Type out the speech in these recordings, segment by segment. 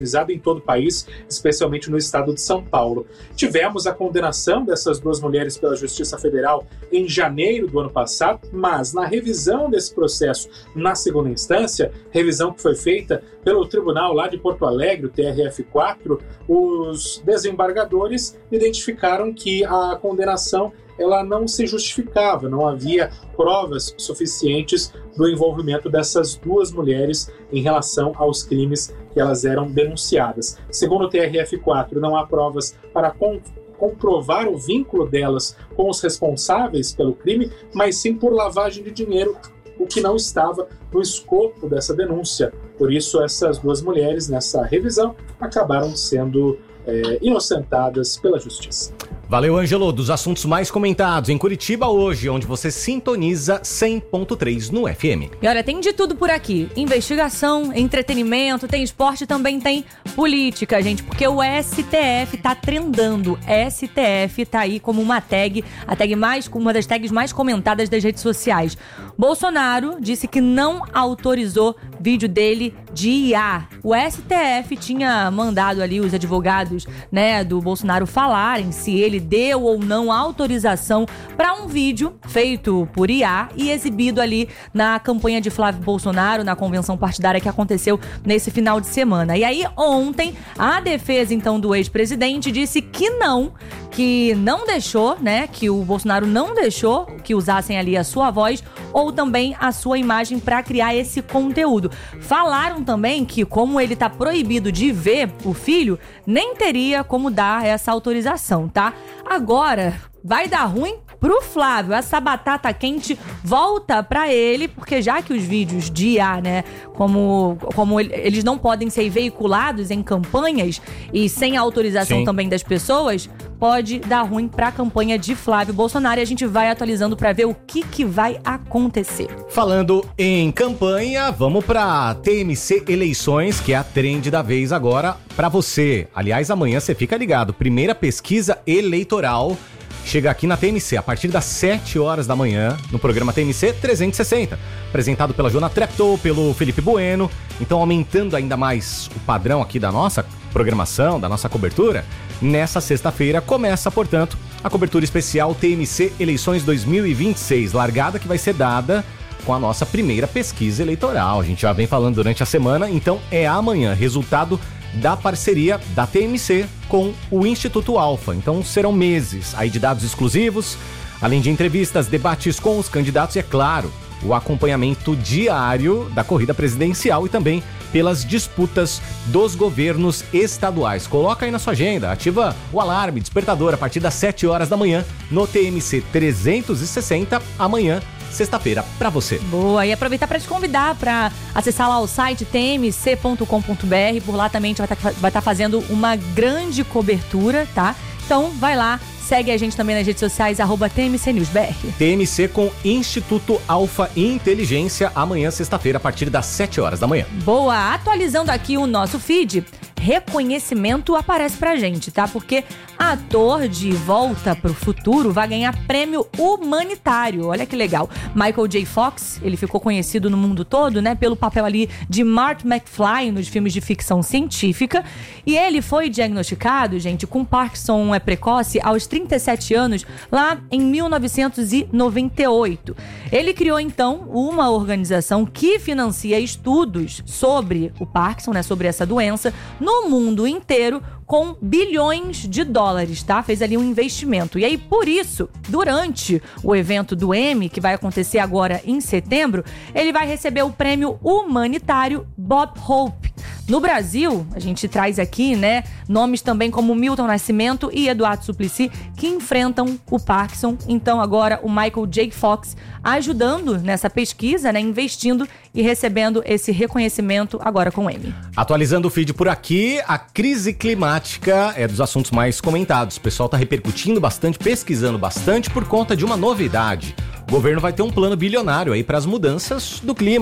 em todo o país, especialmente no estado de São Paulo. Tivemos a condenação dessas duas mulheres pela Justiça Federal em janeiro do ano passado, mas na revisão desse processo na segunda instância, revisão que foi feita pelo tribunal lá de Porto Alegre, o TRF4, os desembargadores identificaram que a condenação ela não se justificava, não havia provas suficientes do envolvimento dessas duas mulheres em relação aos crimes que elas eram denunciadas. Segundo o TRF4, não há provas para comprovar o vínculo delas com os responsáveis pelo crime, mas sim por lavagem de dinheiro, o que não estava no escopo dessa denúncia. Por isso, essas duas mulheres, nessa revisão, acabaram sendo inocentadas pela justiça. Valeu, Ângelo. Dos assuntos mais comentados em Curitiba hoje, onde você sintoniza 100.3 no FM. E olha, tem de tudo por aqui. Investigação, entretenimento, tem esporte, também tem política, gente. Porque o STF tá trendando. STF tá aí como uma tag, uma das tags mais comentadas das redes sociais. Bolsonaro disse que não autorizou vídeo dele de IA. O STF tinha mandado ali os advogados, né, do Bolsonaro falarem se ele deu ou não autorização para um vídeo feito por IA e exibido ali na campanha de Flávio Bolsonaro, na convenção partidária que aconteceu nesse final de semana. E aí, ontem, a defesa, então, do ex-presidente disse que não deixou, né, que o Bolsonaro não deixou que usassem ali a sua voz ou também a sua imagem para criar esse conteúdo. Falaram também que, como ele tá proibido de ver o filho, nem teria como dar essa autorização, tá? Agora, vai dar ruim pro Flávio. Essa batata quente volta pra ele, porque já que os vídeos de IA, né, como eles não podem ser veiculados em campanhas e sem a autorização Sim. também das pessoas, pode dar ruim pra campanha de Flávio Bolsonaro e a gente vai atualizando pra ver o que vai acontecer. Falando em campanha, vamos pra TMC Eleições, que é a trend da vez agora pra você. Aliás, amanhã você fica ligado. Primeira pesquisa eleitoral chega aqui na TMC, a partir das 7 horas da manhã, no programa TMC 360, apresentado pela Joana Treptow, pelo Felipe Bueno. Então, aumentando ainda mais o padrão aqui da nossa programação, da nossa cobertura, nessa sexta-feira começa, portanto, a cobertura especial TMC Eleições 2026, largada que vai ser dada com a nossa primeira pesquisa eleitoral. A gente já vem falando durante a semana, então é amanhã, resultado da parceria da TMC com o Instituto Alfa. Então serão meses aí de dados exclusivos, além de entrevistas, debates com os candidatos e, é claro, o acompanhamento diário da corrida presidencial e também pelas disputas dos governos estaduais. Coloca aí na sua agenda, ativa o alarme, despertador, a partir das 7 horas da manhã no TMC 360, amanhã, sexta-feira, pra você. Boa, e aproveitar para te convidar para acessar lá o site tmc.com.br, por lá também a gente vai estar fazendo uma grande cobertura, tá? Então vai lá, segue a gente também nas redes sociais, @TMCNewsBR. TMC com Instituto Alfa Inteligência, amanhã, sexta-feira, a partir das 7 horas da manhã. Boa, atualizando aqui o nosso feed, reconhecimento aparece pra gente, tá? Porque ator de Volta pro Futuro vai ganhar prêmio humanitário. Olha que legal. Michael J. Fox, ele ficou conhecido no mundo todo, né? Pelo papel ali de Marty McFly nos filmes de ficção científica. E ele foi diagnosticado, gente, com Parkinson precoce aos 37 anos, lá em 1998. Ele criou, então, uma organização que financia estudos sobre o Parkinson, né? Sobre essa doença, no mundo inteiro, com bilhões de dólares, tá? Fez ali um investimento. E aí, por isso, durante o evento do Emmy, que vai acontecer agora em setembro, ele vai receber o prêmio humanitário Bob Hope. No Brasil, a gente traz aqui, né, nomes também como Milton Nascimento e Eduardo Suplicy, que enfrentam o Parkinson. Então, agora, o Michael J. Fox ajudando nessa pesquisa, né, investindo e recebendo esse reconhecimento agora com o Emmy. Atualizando o feed por aqui, a crise climática é dos assuntos mais comentados. O pessoal tá repercutindo bastante, pesquisando bastante por conta de uma novidade. O governo vai ter um plano bilionário aí para as mudanças do clima.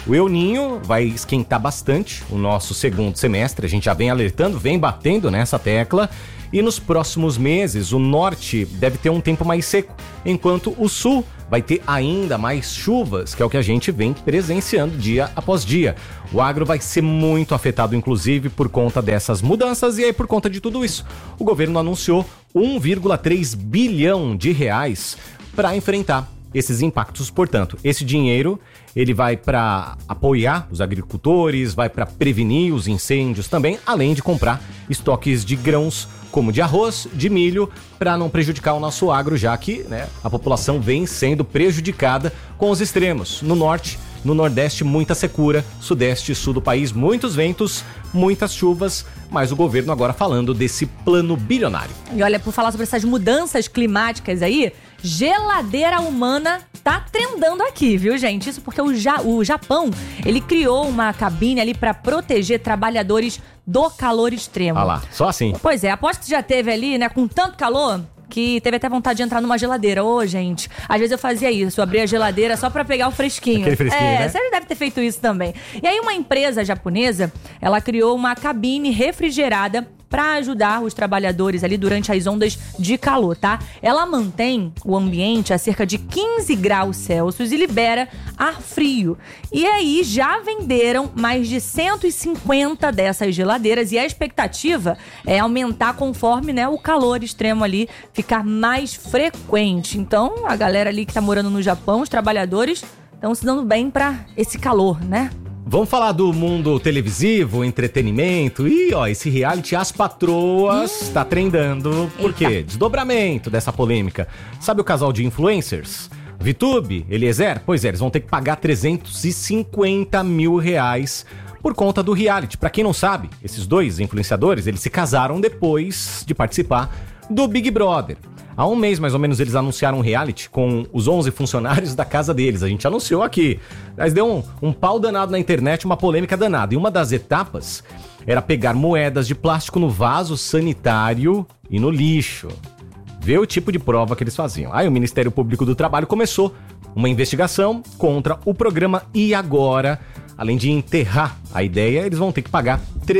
O El Niño vai esquentar bastante o nosso segundo semestre, a gente já vem alertando, vem batendo nessa tecla. E nos próximos meses, o norte deve ter um tempo mais seco, enquanto o sul vai ter ainda mais chuvas, que é o que a gente vem presenciando dia após dia. O agro vai ser muito afetado, inclusive, por conta dessas mudanças, e aí por conta de tudo isso, o governo anunciou 1,3 bilhão de reais para enfrentar esses impactos. Portanto, esse dinheiro ele vai para apoiar os agricultores, vai para prevenir os incêndios também, além de comprar estoques de grãos como de arroz, de milho, para não prejudicar o nosso agro, já que, né, a população vem sendo prejudicada com os extremos. No norte, no nordeste, muita secura, sudeste e sul do país, muitos ventos, muitas chuvas, mas o governo agora falando desse plano bilionário. E olha, por falar sobre essas mudanças climáticas aí, geladeira humana tá trendando aqui, viu, gente? Isso porque o Japão, ele criou uma cabine ali para proteger trabalhadores do calor extremo. Ah lá, só assim. Pois é, aposto que você já teve ali, né, com tanto calor, que teve até vontade de entrar numa geladeira. Ô, gente, às vezes eu fazia isso, eu abria a geladeira só pra pegar o fresquinho. Aquele fresquinho, né? Você deve ter feito isso também. E aí uma empresa japonesa, ela criou uma cabine refrigerada para ajudar os trabalhadores ali durante as ondas de calor, tá? Ela mantém o ambiente a cerca de 15 graus Celsius e libera ar frio. E aí já venderam mais de 150 dessas geladeiras e a expectativa é aumentar conforme, né, o calor extremo ali ficar mais frequente. Então, a galera ali que tá morando no Japão, os trabalhadores, estão se dando bem para esse calor, né? Vamos falar do mundo televisivo, entretenimento. E, ó, esse reality As Patroas tá trendando. Por quê? Desdobramento dessa polêmica. Sabe o casal de influencers? VTube, Eliezer? Pois é, eles vão ter que pagar 350 mil reais por conta do reality. Pra quem não sabe, esses dois influenciadores, eles se casaram depois de participar do Big Brother. Há um mês, mais ou menos, eles anunciaram um reality com os 11 funcionários da casa deles. A gente anunciou aqui. Mas deu um pau danado na internet, uma polêmica danada. E uma das etapas era pegar moedas de plástico no vaso sanitário e no lixo. Vê o tipo de prova que eles faziam. Aí o Ministério Público do Trabalho começou uma investigação contra o programa E Agora. Além de enterrar a ideia, eles vão ter que pagar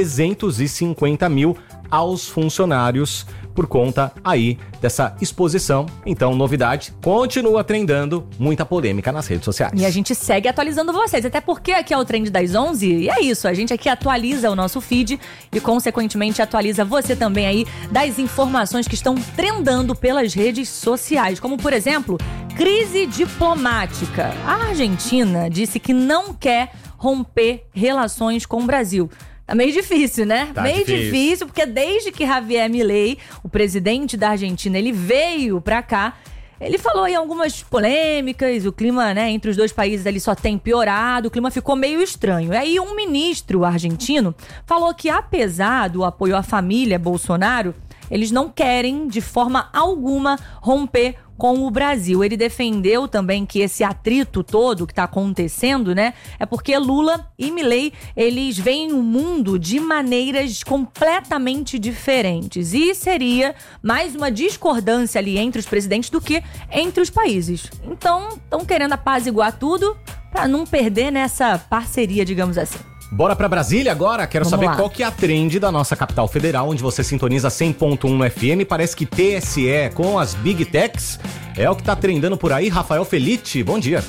350 mil aos funcionários por conta aí dessa exposição. Então, novidade, continua trendando, muita polêmica nas redes sociais. E a gente segue atualizando vocês, até porque aqui é o Trend das 11 e é isso, a gente aqui atualiza o nosso feed e, consequentemente, atualiza você também aí das informações que estão trendando pelas redes sociais, como, por exemplo, crise diplomática. A Argentina disse que não quer romper relações com o Brasil. Tá meio difícil, né? Tá meio difícil, porque desde que Javier Milei, o presidente da Argentina, ele veio pra cá, ele falou em algumas polêmicas, o clima, né, entre os dois países ali só tem piorado, o clima ficou meio estranho. E aí um ministro argentino falou que, apesar do apoio à família Bolsonaro, eles não querem, de forma alguma, romper com o Brasil. Ele defendeu também que esse atrito todo que está acontecendo, né, é porque Lula e Milei, eles veem o mundo de maneiras completamente diferentes. E seria mais uma discordância ali entre os presidentes do que entre os países. Então, estão querendo apaziguar tudo para não perder nessa parceria, digamos assim. Bora pra Brasília agora? Quero saber qual que é a trend da nossa capital federal, onde você sintoniza 100.1 FM. Parece que TSE com as Big Techs é o que tá trendando por aí. Rafael Felitti, bom dia.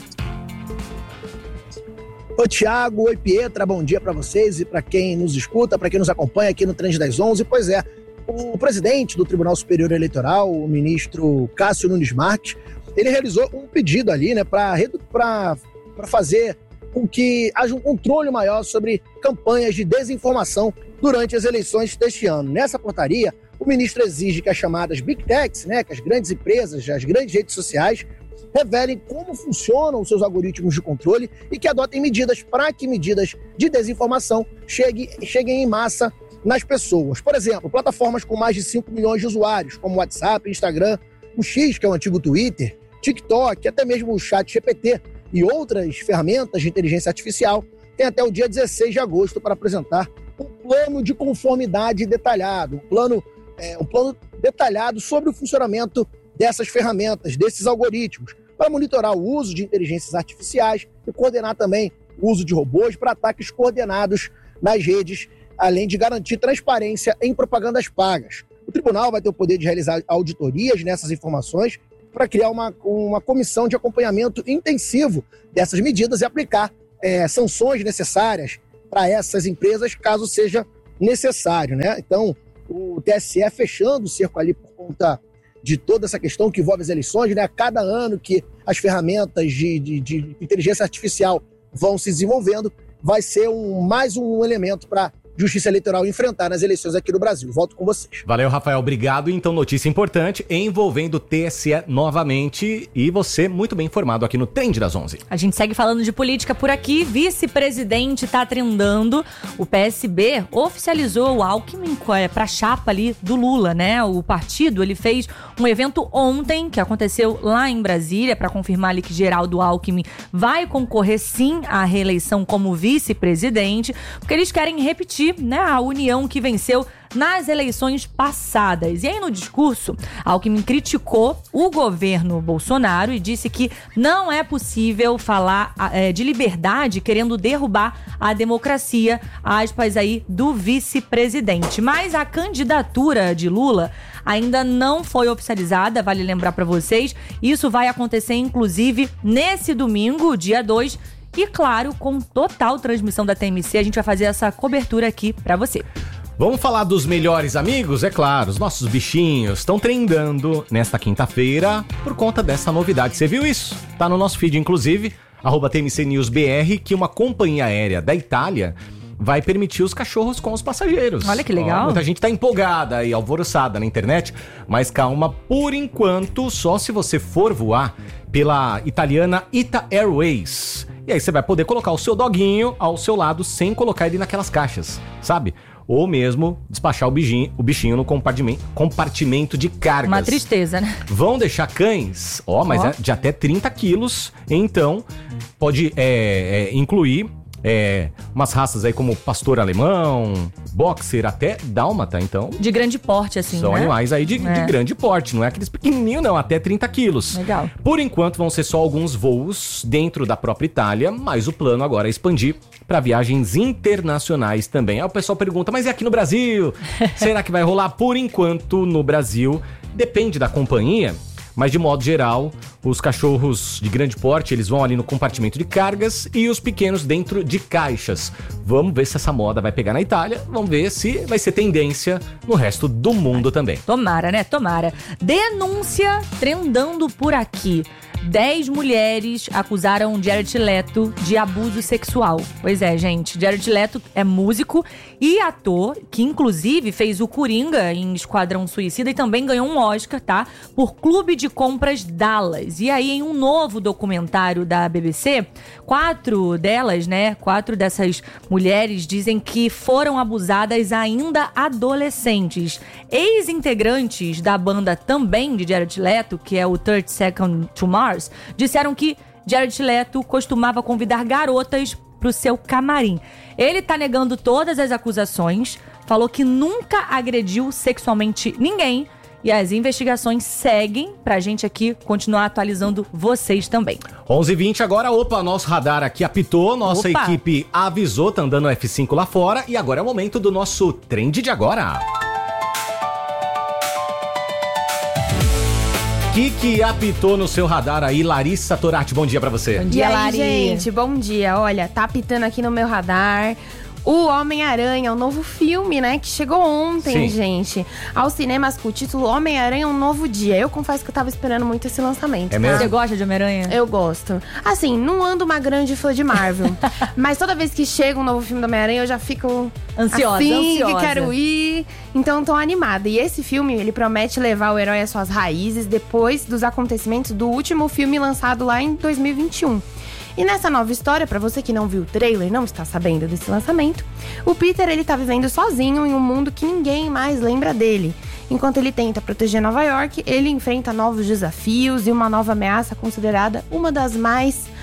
Oi, Thiago. Oi, Pietra. Bom dia pra vocês e pra quem nos escuta, pra quem nos acompanha aqui no Trend das 11. Pois é, o presidente do Tribunal Superior Eleitoral, o ministro Cássio Nunes Marques, ele realizou um pedido ali, né, pra fazer com que haja um controle maior sobre campanhas de desinformação durante as eleições deste ano. Nessa portaria, o ministro exige que as chamadas Big Techs, né, que as grandes empresas, as grandes redes sociais, revelem como funcionam os seus algoritmos de controle e que adotem medidas para que medidas de desinformação cheguem em massa nas pessoas. Por exemplo, plataformas com mais de 5 milhões de usuários, como WhatsApp, Instagram, o X, que é o antigo Twitter, TikTok, até mesmo o ChatGPT, e outras ferramentas de inteligência artificial, tem até o dia 16 de agosto para apresentar um plano de conformidade detalhado, um plano detalhado sobre o funcionamento dessas ferramentas, desses algoritmos, para monitorar o uso de inteligências artificiais e coordenar também uso de robôs para ataques coordenados nas redes, além de garantir transparência em propagandas pagas. O tribunal vai ter o poder de realizar auditorias nessas informações para criar uma comissão de acompanhamento intensivo dessas medidas e aplicar sanções necessárias para essas empresas, caso seja necessário, né? Então, o TSE fechando o cerco ali por conta de toda essa questão que envolve as eleições, né? A cada ano que as ferramentas de inteligência artificial vão se desenvolvendo, vai ser mais um elemento para Justiça Eleitoral enfrentar nas eleições aqui no Brasil. Volto com vocês. Valeu, Rafael. Obrigado. Então, notícia importante envolvendo o TSE novamente e você muito bem informado aqui no Trend das 11. A gente segue falando de política por aqui. Vice-presidente tá trendando. O PSB oficializou o Alckmin pra chapa ali do Lula, né? O partido, ele fez um evento ontem, que aconteceu lá em Brasília, para confirmar ali que Geraldo Alckmin vai concorrer sim à reeleição como vice-presidente, porque eles querem repetir, né, a união que venceu nas eleições passadas. E aí no discurso, Alckmin criticou o governo Bolsonaro e disse que não é possível falar de liberdade querendo derrubar a democracia, aspas aí, do vice-presidente. Mas a candidatura de Lula ainda não foi oficializada, vale lembrar para vocês. Isso vai acontecer inclusive nesse domingo, dia 2, e claro, com total transmissão da TMC, a gente vai fazer essa cobertura aqui pra você. Vamos falar dos melhores amigos? É claro, os nossos bichinhos estão trendando nesta quinta-feira por conta dessa novidade. Você viu isso? Tá no nosso feed, inclusive, @TMCNewsBR, que uma companhia aérea da Itália vai permitir os cachorros com os passageiros. Olha que legal. Muita gente tá empolgada e alvoroçada na internet, mas calma, por enquanto, só se você for voar pela italiana Ita Airways. E aí você vai poder colocar o seu doguinho ao seu lado sem colocar ele naquelas caixas, sabe? Ou mesmo despachar o bichinho no compartimento de cargas. Uma tristeza, né? Vão deixar cães, mas é de até 30 quilos, então pode incluir umas raças aí como pastor alemão, boxer, até dálmata, então... De grande porte, assim, são animais aí de grande porte, não é aqueles pequenininhos não, até 30 quilos. Legal. Por enquanto vão ser só alguns voos dentro da própria Itália, mas o plano agora é expandir para viagens internacionais também. Aí o pessoal pergunta, mas e aqui no Brasil? Será que vai rolar? Por enquanto, no Brasil, depende da companhia, mas de modo geral, os cachorros de grande porte, eles vão ali no compartimento de cargas e os pequenos dentro de caixas. Vamos ver se essa moda vai pegar na Itália, vamos ver se vai ser tendência no resto do mundo também. Tomara, né? Tomara. Denúncia trendando por aqui. 10 mulheres acusaram Jared Leto de abuso sexual. Pois é, gente. Jared Leto é músico e ator, que inclusive fez o Coringa em Esquadrão Suicida e também ganhou um Oscar, tá? Por Clube de Compras Dallas. E aí, em um novo documentário da BBC, 4 dessas mulheres dizem que foram abusadas ainda adolescentes. Ex-integrantes da banda também de Jared Leto, que é o 30 Seconds to Mars, disseram que Jared Leto costumava convidar garotas pro seu camarim. Ele tá negando todas as acusações, falou que nunca agrediu sexualmente ninguém e as investigações seguem pra gente aqui continuar atualizando vocês também. 11h20 agora, nosso radar aqui apitou, nossa equipe avisou, tá andando F5 lá fora e agora é o momento do nosso Trend de Agora. Que apitou no seu radar aí, Larissa Torati, bom dia pra você. Bom dia, Lari. Gente, bom dia. Olha, tá apitando aqui no meu radar o Homem-Aranha, o novo filme, né, que chegou ontem, gente, aos cinemas com o título Homem-Aranha, Um Novo Dia. Eu confesso que eu tava esperando muito esse lançamento. É mesmo? Você gosta de Homem-Aranha? Eu gosto. Assim, não ando uma grande fã de Marvel, mas toda vez que chega um novo filme do Homem-Aranha, eu já fico ansiosa. que quero ir. Então, tô animada. E esse filme, ele promete levar o herói às suas raízes depois dos acontecimentos do último filme lançado lá em 2021. E nessa nova história, pra você que não viu o trailer, não está sabendo desse lançamento, o Peter, ele tá vivendo sozinho em um mundo que ninguém mais lembra dele. Enquanto ele tenta proteger Nova York, ele enfrenta novos desafios e uma nova ameaça considerada uma das mais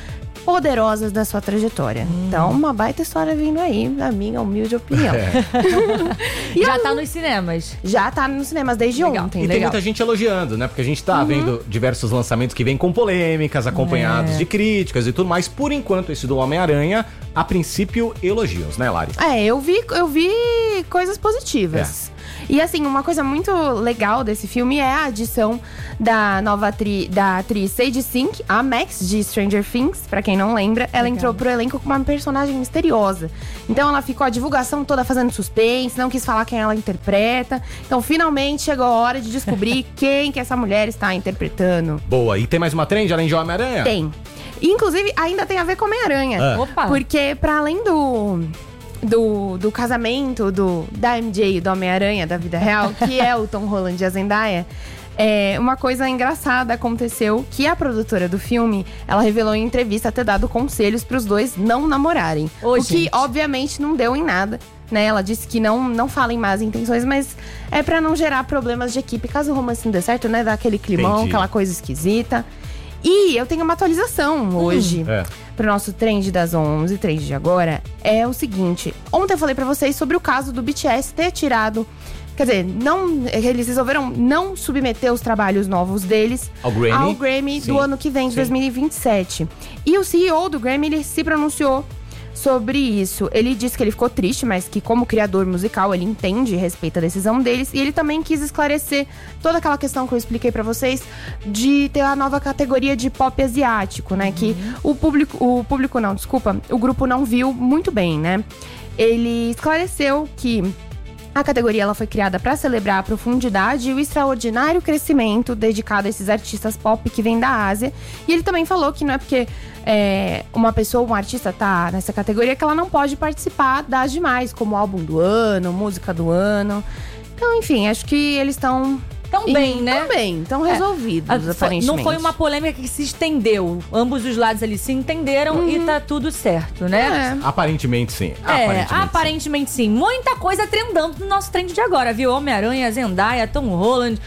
poderosas da sua trajetória. Então, uma baita história vindo aí, na minha humilde opinião. E já tá nos cinemas. Já tá nos cinemas desde ontem. E tem muita gente elogiando, né? Porque a gente tá vendo diversos lançamentos que vêm com polêmicas, acompanhados de críticas e tudo mais. Por enquanto, esse do Homem-Aranha, a princípio, elogios, né, Lari? Eu vi coisas positivas. E assim, uma coisa muito legal desse filme é a adição da nova atriz Sadie Sink, a Max de Stranger Things, pra quem não lembra. Ela entrou pro elenco com uma personagem misteriosa. Então ela ficou a divulgação toda fazendo suspense, não quis falar quem ela interpreta. Então finalmente chegou a hora de descobrir quem que essa mulher está interpretando. Boa, e tem mais uma trend além de Homem-Aranha? Tem. Inclusive, ainda tem a ver com Homem-Aranha. Opa! Porque pra além do casamento da MJ e do Homem-Aranha da vida real, que é o Tom Holland e a Zendaya, uma coisa engraçada aconteceu, que a produtora do filme, ela revelou em entrevista ter dado conselhos pros dois não namorarem. Que, obviamente, não deu em nada, né? Ela disse que não falem más intenções, mas é pra não gerar problemas de equipe, caso o romance não dê certo, né? Dar aquele climão, Entendi. aquela coisa esquisita. E eu tenho uma atualização hoje pro nosso trend das 11, trend de agora. É o seguinte, ontem eu falei pra vocês sobre o caso do BTS ter tirado... Quer dizer, eles resolveram não submeter os trabalhos novos deles ao Grammy do ano que vem, de 2027. E o CEO do Grammy, ele se pronunciou sobre isso. Ele disse que ele ficou triste, mas que como criador musical ele entende e respeita a decisão deles. E ele também quis esclarecer toda aquela questão que eu expliquei pra vocês de ter a nova categoria de pop asiático, né? Que o grupo não viu muito bem, né? Ele esclareceu que a categoria ela foi criada para celebrar a profundidade e o extraordinário crescimento dedicado a esses artistas pop que vêm da Ásia. E ele também falou que não é porque um artista tá nessa categoria que ela não pode participar das demais, como álbum do ano, música do ano. Então, enfim, acho que eles estão... Tão bem, né? Estão resolvidos, aparentemente. Não foi uma polêmica que se estendeu. Ambos os lados ali se entenderam e tá tudo certo, né? Aparentemente sim. Aparentemente sim. Muita coisa trendando no nosso trend de agora, viu? Homem-Aranha, Zendaya, Tom Holland,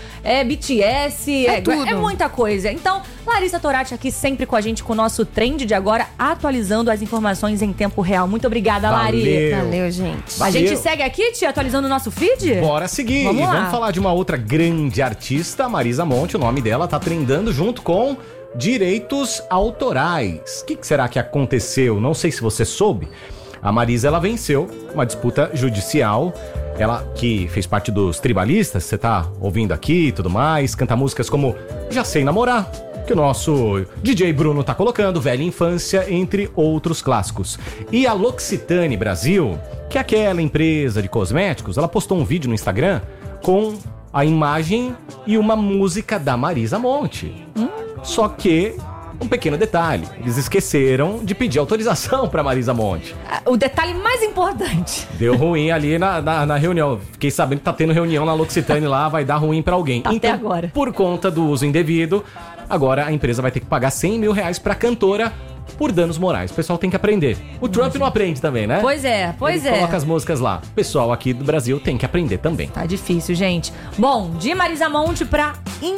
BTS, tudo. É muita coisa. Então, Larissa Torati aqui sempre com a gente com o nosso trend de agora, atualizando as informações em tempo real. Muito obrigada, Lari. Valeu, gente. A gente segue aqui, tia, atualizando o nosso feed? Bora seguir. Vamos lá. Vamos falar de uma outra grande artista, Marisa Monte. O nome dela tá trendando junto com direitos autorais. O que será que aconteceu? Não sei se você soube. A Marisa, ela venceu uma disputa judicial. Ela que fez parte dos Tribalistas, você tá ouvindo aqui e tudo mais, canta músicas como Já Sei Namorar, que o nosso DJ Bruno tá colocando, Velha Infância, entre outros clássicos. E a L'Occitane Brasil, que é aquela empresa de cosméticos, ela postou um vídeo no Instagram com a imagem e uma música da Marisa Monte. Só que, um pequeno detalhe, eles esqueceram de pedir autorização pra Marisa Monte. O detalhe mais importante. Deu ruim ali na reunião. Fiquei sabendo que tá tendo reunião na L'Occitane lá, vai dar ruim pra alguém. Até agora. Por conta do uso indevido, agora a empresa vai ter que pagar R$100 mil pra cantora por danos morais. O pessoal tem que aprender. O Trump não aprende também, né? Pois é. Ele coloca as músicas lá. O pessoal aqui do Brasil tem que aprender também. Tá difícil, gente. Bom, de Marisa Monte pra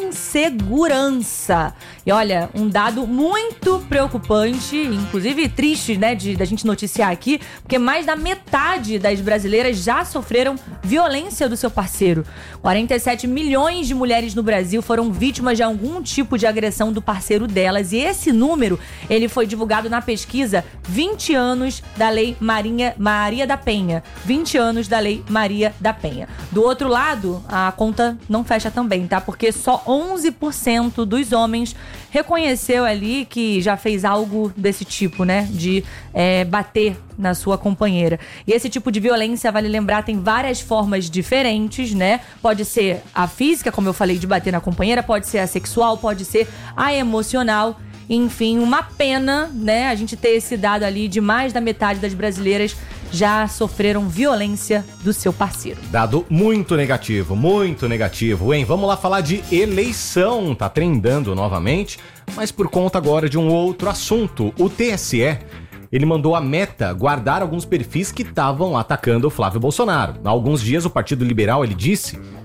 insegurança. E olha, um dado muito preocupante, inclusive triste, né, da gente noticiar aqui, porque mais da metade das brasileiras já sofreram violência do seu parceiro. 47 milhões de mulheres no Brasil foram vítimas de algum tipo de agressão do parceiro delas. E esse número, ele foi divulgado na pesquisa 20 anos da Lei Maria da Penha. 20 anos da Lei Maria da Penha. Do outro lado, a conta não fecha também, tá? Porque só 11% dos homens reconheceu ali que já fez algo desse tipo, né? De bater na sua companheira. E esse tipo de violência, vale lembrar, tem várias formas diferentes, né? Pode ser a física, como eu falei, de bater na companheira, pode ser a sexual, pode ser a emocional. Enfim, uma pena, né, a gente ter esse dado ali de mais da metade das brasileiras já sofreram violência do seu parceiro. Dado muito negativo, hein? Vamos lá falar de eleição, tá trendando novamente, mas por conta agora de um outro assunto. O TSE, ele mandou a Meta guardar alguns perfis que estavam atacando o Flávio Bolsonaro. Há alguns dias o Partido Liberal, ele disse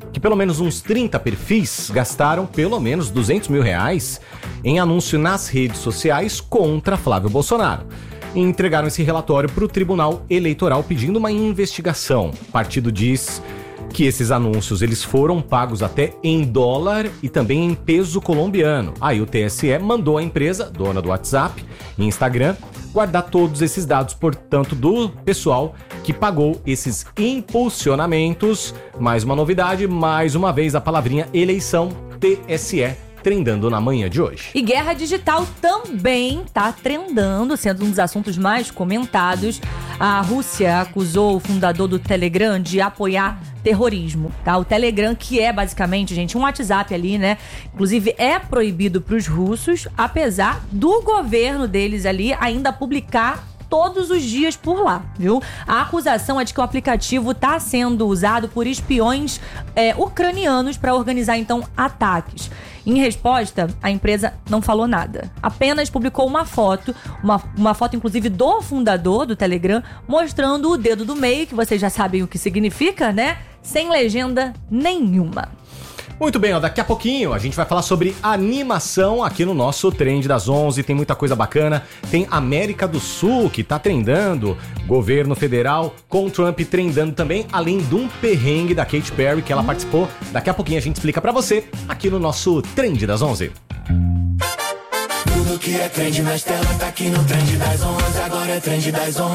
que pelo menos uns 30 perfis gastaram pelo menos R$200 mil em anúncio nas redes sociais contra Flávio Bolsonaro. E entregaram esse relatório para o Tribunal Eleitoral pedindo uma investigação. O partido diz que esses anúncios eles foram pagos até em dólar e também em peso colombiano. Aí o TSE mandou a empresa, dona do WhatsApp e Instagram, guardar todos esses dados, portanto, do pessoal que pagou esses impulsionamentos. Mais uma novidade, mais uma vez a palavrinha eleição, TSE, trendando na manhã de hoje. E guerra digital também tá trendando, sendo um dos assuntos mais comentados. A Rússia acusou o fundador do Telegram de apoiar terrorismo, tá? O Telegram, que é basicamente, gente, um WhatsApp ali, né? Inclusive é proibido para os russos, apesar do governo deles ali ainda publicar todos os dias por lá, viu? A acusação é de que o aplicativo está sendo usado por espiões ucranianos para organizar, então, ataques. Em resposta, a empresa não falou nada. Apenas publicou uma foto, uma foto, inclusive, do fundador do Telegram, mostrando o dedo do meio, que vocês já sabem o que significa, né? Sem legenda nenhuma. Muito bem, ó, daqui a pouquinho a gente vai falar sobre animação aqui no nosso Trend das 11, tem muita coisa bacana, tem América do Sul que tá trendando, governo federal com Trump trendando também, além de um perrengue da Katy Perry que ela participou. Daqui a pouquinho a gente explica pra você aqui no nosso Trend das 11. Tudo que é trend nas telas tá aqui no Trend das 11, agora é Trend das 11,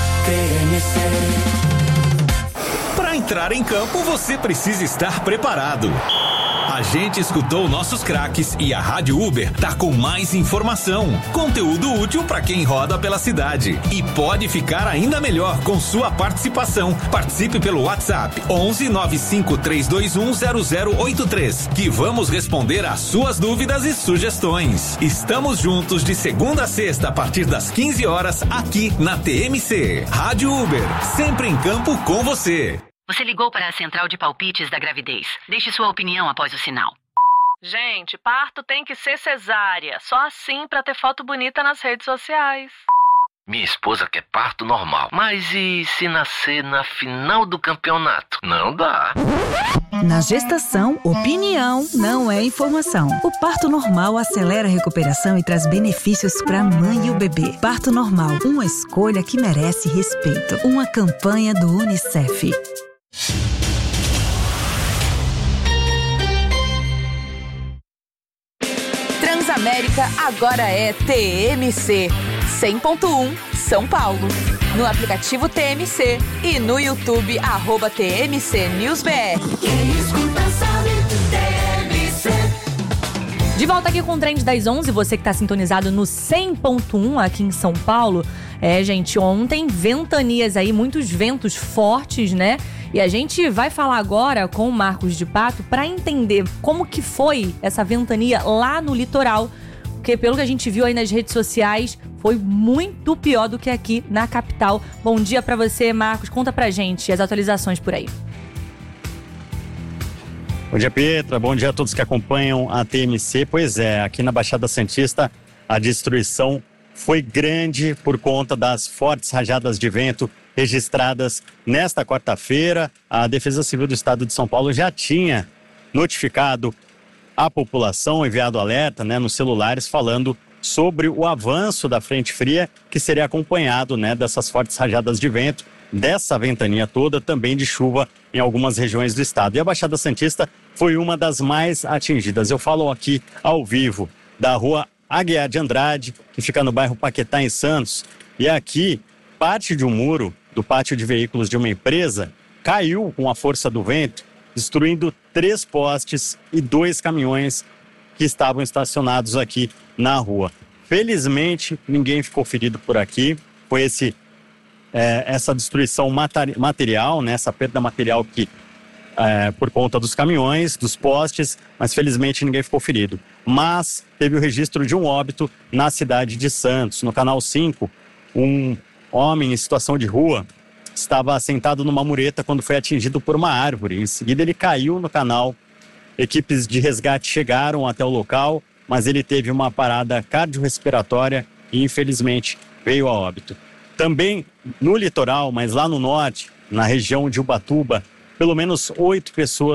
TMC. Para entrar em campo, você precisa estar preparado. A gente escutou nossos craques e a Rádio Uber tá com mais informação, conteúdo útil para quem roda pela cidade. E pode ficar ainda melhor com sua participação. Participe pelo WhatsApp 11 95 321 0083, que vamos responder às suas dúvidas e sugestões. Estamos juntos de segunda a sexta a partir das 15 horas aqui na TMC. Rádio Uber, sempre em campo com você. Você ligou para a central de palpites da gravidez. Deixe sua opinião após o sinal. Gente, parto tem que ser cesárea. Só assim pra ter foto bonita nas redes sociais. Minha esposa quer parto normal. Mas e se nascer na final do campeonato? Não dá. Na gestação, opinião não é informação. O parto normal acelera a recuperação e traz benefícios para a mãe e o bebê. Parto normal, uma escolha que merece respeito. Uma campanha do UNICEF. Transamérica agora é TMC 100.1 São Paulo. No aplicativo TMC e no YouTube @TMC NewsBR. Quem escuta sabe, TMC. De volta aqui com o Trend das 11, você que está sintonizado no 100.1 aqui em São Paulo. Gente, ontem ventanias aí, muitos ventos fortes, né? E a gente vai falar agora com o Marcos de Pato para entender como que foi essa ventania lá no litoral. Porque pelo que a gente viu aí nas redes sociais, foi muito pior do que aqui na capital. Bom dia para você, Marcos. Conta pra gente as atualizações por aí. Bom dia, Pietra. Bom dia a todos que acompanham a TMC. Pois é, aqui na Baixada Santista, a destruição foi grande por conta das fortes rajadas de vento registradas nesta quarta-feira. A Defesa Civil do Estado de São Paulo já tinha notificado a população, enviado alerta, nos celulares, falando sobre o avanço da frente fria, que seria acompanhado, dessas fortes rajadas de vento, dessa ventania toda, também de chuva em algumas regiões do estado. E a Baixada Santista foi uma das mais atingidas. Eu falo aqui ao vivo da rua Aguiar de Andrade, que fica no bairro Paquetá, em Santos. E aqui, parte de um muro do pátio de veículos de uma empresa caiu com a força do vento, destruindo 3 postes e 2 caminhões que estavam estacionados aqui na rua. Felizmente, ninguém ficou ferido por aqui. Foi essa destruição material, essa perda material que por conta dos caminhões, dos postes, mas felizmente ninguém ficou ferido. Mas teve o registro de um óbito na cidade de Santos. No Canal 5, um homem em situação de rua estava sentado numa mureta quando foi atingido por uma árvore. Em seguida ele caiu no canal. Equipes de resgate chegaram até o local, mas ele teve uma parada cardiorrespiratória e infelizmente veio a óbito. Também no litoral, mas lá no norte, na região de Ubatuba, pelo menos 8 pessoas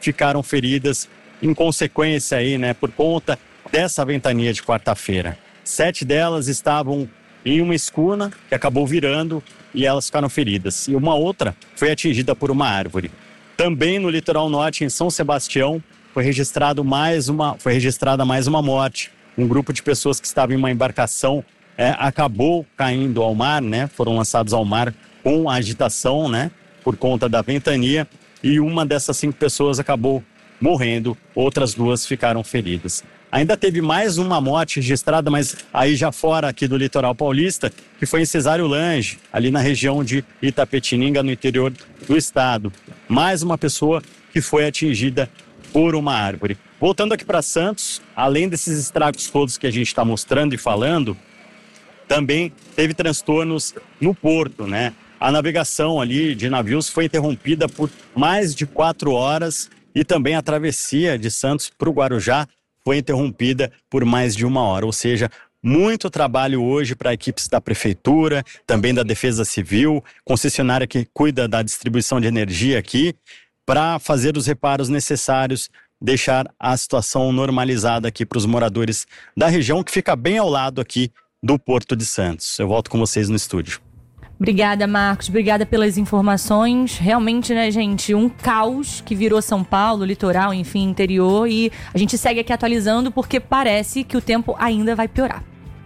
ficaram feridas em consequência aí, né, por conta dessa ventania de quarta-feira. 7 delas estavam em uma escuna que acabou virando e elas ficaram feridas. E uma outra foi atingida por uma árvore. Também no litoral norte, em São Sebastião, foi registrada mais uma morte. Um grupo de pessoas que estava em uma embarcação acabou caindo ao mar, né? Foram lançados ao mar com a agitação, né? Por conta da ventania. E uma dessas 5 pessoas acabou morrendo, outras 2 ficaram feridas. Ainda teve mais uma morte registrada, mas aí já fora aqui do litoral paulista, que foi em Cesário Lange, ali na região de Itapetininga, no interior do estado. Mais uma pessoa que foi atingida por uma árvore. Voltando aqui para Santos, além desses estragos todos que a gente está mostrando e falando, também teve transtornos no porto, né? A navegação ali de navios foi interrompida por mais de 4 horas e também a travessia de Santos para o Guarujá foi interrompida por mais de 1 hora. Ou seja, muito trabalho hoje para equipes da Prefeitura, também da Defesa Civil, concessionária que cuida da distribuição de energia aqui, para fazer os reparos necessários, deixar a situação normalizada aqui para os moradores da região, que fica bem ao lado aqui do Porto de Santos. Eu volto com vocês no estúdio. Obrigada, Marcos. Obrigada pelas informações. Realmente, né, gente, um caos que virou São Paulo, litoral, enfim, interior. E a gente segue aqui atualizando porque parece que o tempo ainda vai piorar.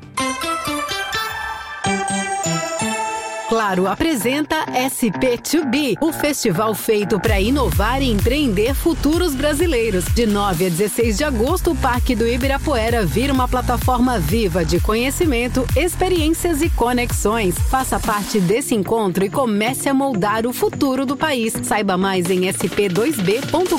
Claro apresenta SP2B, o festival feito para inovar e empreender futuros brasileiros. De 9 a 16 de agosto, o Parque do Ibirapuera vira uma plataforma viva de conhecimento, experiências e conexões. Faça parte desse encontro e comece a moldar o futuro do país. Saiba mais em sp2b.com.br.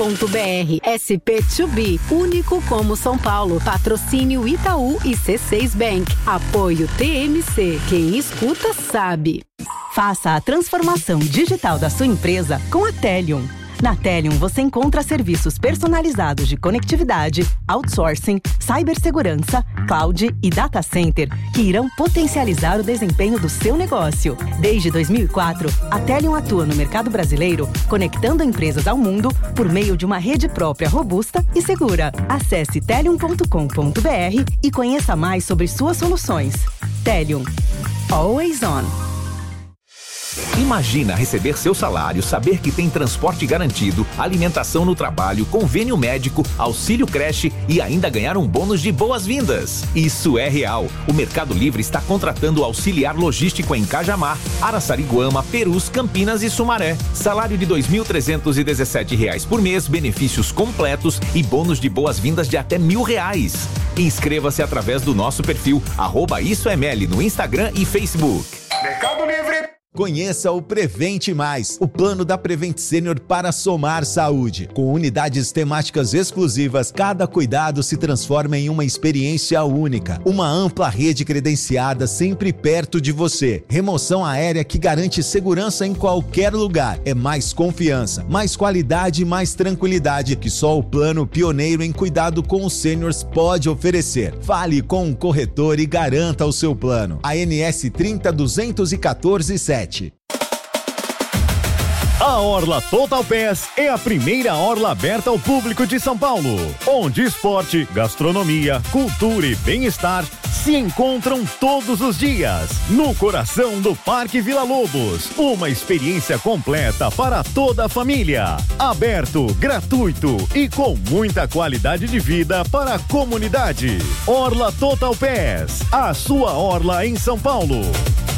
SP2B, único como São Paulo. Patrocínio Itaú e C6 Bank. Apoio TMC. Quem escuta sabe. Faça a transformação digital da sua empresa com a Telium. Na Telium você encontra serviços personalizados de conectividade, outsourcing, cibersegurança, cloud e data center que irão potencializar o desempenho do seu negócio. Desde 2004, a Telium atua no mercado brasileiro, conectando empresas ao mundo por meio de uma rede própria robusta e segura. Acesse telium.com.br e conheça mais sobre suas soluções. Telium. Always on. Imagina receber seu salário, saber que tem transporte garantido, alimentação no trabalho, convênio médico, auxílio creche e ainda ganhar um bônus de boas-vindas. Isso é real. O Mercado Livre está contratando auxiliar logístico em Cajamar, Araçariguama, Perus, Campinas e Sumaré. Salário de R$ 2.317 por mês, benefícios completos e bônus de boas-vindas de até R$1.000. Inscreva-se através do nosso perfil @IsoEML no Instagram e Facebook. Mercado Livre. Conheça o Prevente Mais, o plano da Prevent Senior para somar saúde. Com unidades temáticas exclusivas, cada cuidado se transforma em uma experiência única. Uma ampla rede credenciada sempre perto de você. Remoção aérea que garante segurança em qualquer lugar. É mais confiança, mais qualidade e mais tranquilidade que só o plano pioneiro em cuidado com os seniors pode oferecer. Fale com um corretor e garanta o seu plano. ANS 30.214.7. A Orla Total Pass é a primeira orla aberta ao público de São Paulo, onde esporte, gastronomia, cultura e bem-estar se encontram todos os dias, no coração do Parque Vila Lobos. Uma experiência completa para toda a família. Aberto, gratuito e com muita qualidade de vida para a comunidade. Orla Total Pass, a sua orla em São Paulo.